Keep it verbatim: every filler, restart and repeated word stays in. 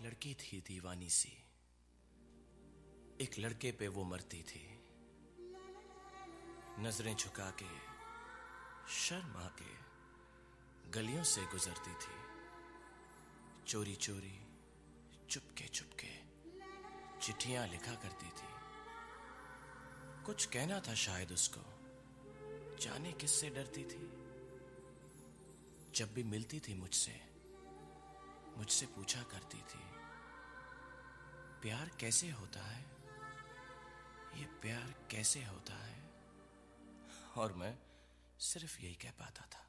लड़की थी दीवानी सी, एक लड़के पे वो मरती थी। नजरें झुका के शर्मा के गलियों से गुजरती थी। चोरी चोरी चुपके चुपके चिट्ठियां लिखा करती थी। कुछ कहना था शायद उसको, जाने किससे डरती थी। जब भी मिलती थी मुझसे मुझसे पूछा करती थी, प्यार कैसे होता है, ये प्यार कैसे होता है। और मैं सिर्फ यही कह पाता था।